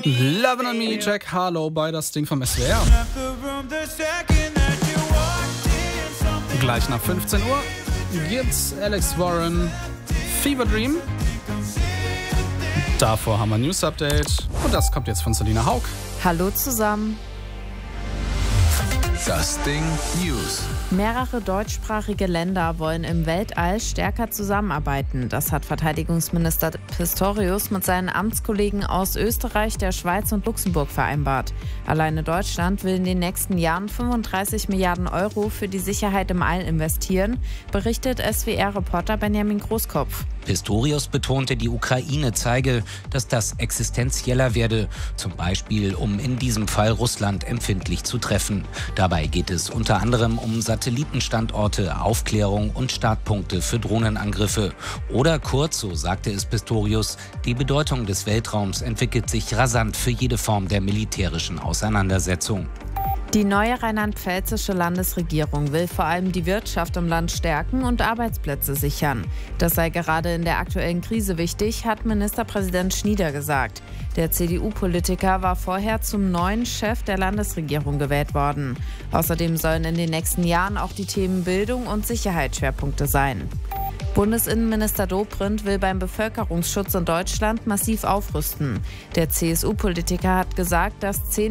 Lovin' on Me, Jack Harlow bei das Ding vom SWR. Gleich nach 15 Uhr gibt's Alex Warren, Fever Dream. Davor haben wir ein News Update und das kommt jetzt von Selina Haug. Hallo zusammen. Das Ding News. Mehrere deutschsprachige Länder wollen im Weltall stärker zusammenarbeiten. Das hat Verteidigungsminister Pistorius mit seinen Amtskollegen aus Österreich, der Schweiz und Luxemburg vereinbart. Alleine Deutschland will in den nächsten Jahren 35 Milliarden Euro für die Sicherheit im All investieren, berichtet SWR-Reporter Benjamin Großkopf. Pistorius betonte, die Ukraine zeige, dass das existenzieller werde, zum Beispiel um in diesem Fall Russland empfindlich zu treffen. Dabei geht es unter anderem um Satellitenstandorte, Aufklärung und Startpunkte für Drohnenangriffe. Oder kurz, so sagte es Pistorius, die Bedeutung des Weltraums entwickelt sich rasant für jede Form der militärischen Auseinandersetzung. Die neue rheinland-pfälzische Landesregierung will vor allem die Wirtschaft im Land stärken und Arbeitsplätze sichern. Das sei gerade in der aktuellen Krise wichtig, hat Ministerpräsident Schnieder gesagt. Der CDU-Politiker war vorher zum neuen Chef der Landesregierung gewählt worden. Außerdem sollen in den nächsten Jahren auch die Themen Bildung und Sicherheit Schwerpunkte sein. Bundesinnenminister Dobrindt will beim Bevölkerungsschutz in Deutschland massiv aufrüsten. Der CSU-Politiker hat gesagt, dass 10